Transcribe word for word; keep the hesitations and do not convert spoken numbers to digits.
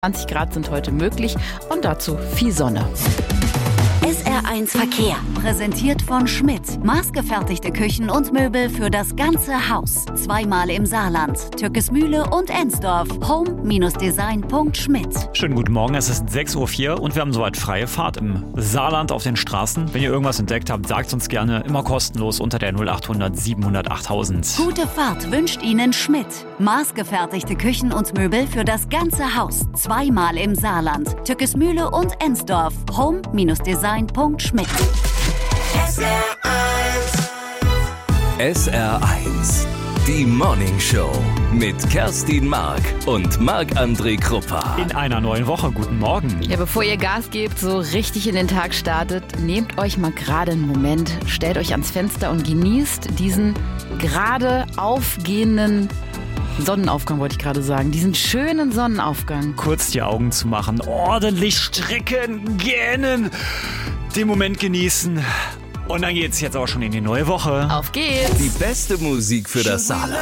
zwanzig Grad sind heute möglich und dazu viel Sonne. S R eins Verkehr, präsentiert von Schmidt. Maßgefertigte Küchen und Möbel für das ganze Haus. Zweimal im Saarland, Türkesmühle und Ensdorf. home Design Punkt schmidt. Schönen guten Morgen, es ist sechs Uhr vier und wir haben soweit freie Fahrt im Saarland auf den Straßen. Wenn ihr irgendwas entdeckt habt, sagt uns gerne, immer kostenlos unter der null acht hundert siebenhundert achttausend. Gute Fahrt wünscht Ihnen Schmidt. Maßgefertigte Küchen und Möbel für das ganze Haus. Zweimal im Saarland, Türkesmühle und Ensdorf. home Design Punkt schmidt. S R eins. S R eins. Die Morning Show mit Kerstin Mark und Marc-André Kruppa. In einer neuen Woche, guten Morgen. Ja, bevor ihr Gas gebt, so richtig in den Tag startet, nehmt euch mal gerade einen Moment, stellt euch ans Fenster und genießt diesen gerade aufgehenden Sonnenaufgang, wollte ich gerade sagen. Diesen schönen Sonnenaufgang. Kurz die Augen zu machen, ordentlich strecken, gähnen, den Moment genießen. Und dann geht's jetzt auch schon in die neue Woche. Auf geht's! Die beste Musik für das Saarland.